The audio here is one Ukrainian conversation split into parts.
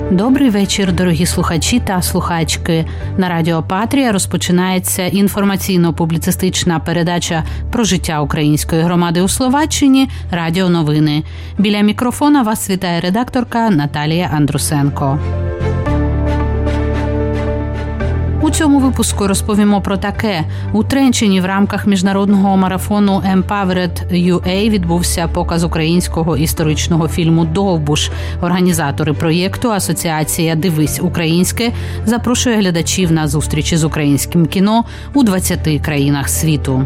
Добрий вечір, дорогі слухачі та слухачки. На Радіо Патрія розпочинається інформаційно-публіцистична передача про життя української громади у Словаччині «Радіо Новини». Біля мікрофона вас вітає редакторка Наталія Андрусенко. У цьому випуску розповімо про таке. У Тренчині в рамках міжнародного марафону Empowered.ua відбувся показ українського історичного фільму «Довбуш». Організатори проєкту «Асоціація Дивись українське» запрошує глядачів на зустрічі з українським кіно у 20 країнах світу.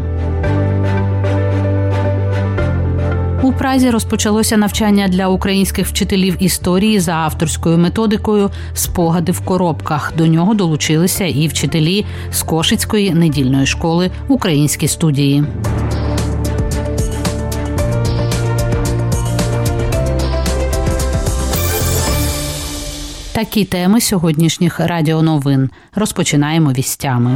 У Празі розпочалося навчання для українських вчителів історії за авторською методикою «Спогади в коробках». До нього долучилися і вчителі з Кошицької недільної школи «Українські студії». Такі теми сьогоднішніх радіоновин. Розпочинаємо вістями.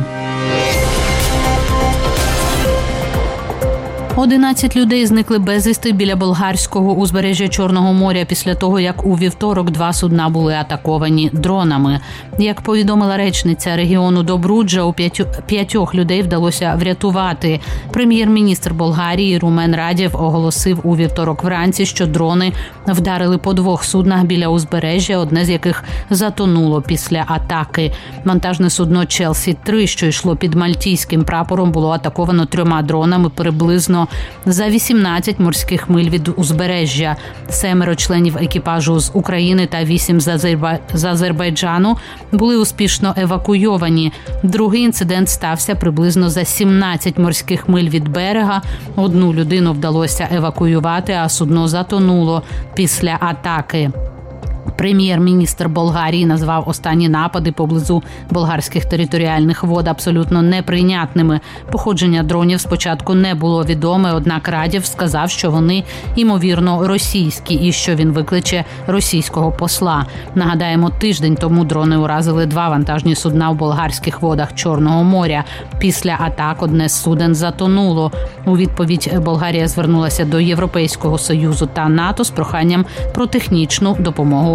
11 людей зникли безвісти біля болгарського узбережжя Чорного моря після того, як у вівторок 2 судна були атаковані дронами. Як повідомила речниця регіону Добруджа, у 5 людей вдалося врятувати. Прем'єр-міністр Болгарії Румен Радєв оголосив у вівторок вранці, що дрони вдарили по 2 суднах біля узбережжя, одне з яких затонуло після атаки. Вантажне судно «Челсі-3», що йшло під мальтійським прапором, було атаковано 3 дронами приблизно за 18 морських миль від узбережжя. 7 членів екіпажу з України та 8 з Азербайджану були успішно евакуйовані. Другий інцидент стався приблизно за 17 морських миль від берега. 1 людину вдалося евакуювати, а судно затонуло після атаки. Прем'єр-міністр Болгарії назвав останні напади поблизу болгарських територіальних вод абсолютно неприйнятними. Походження дронів спочатку не було відоме, однак Радєв сказав, що вони, ймовірно, російські і що він викличе російського посла. Нагадаємо, тиждень тому дрони уразили 2 вантажні судна в болгарських водах Чорного моря. Після атак одне з суден затонуло. У відповідь Болгарія звернулася до Європейського Союзу та НАТО з проханням про технічну допомогу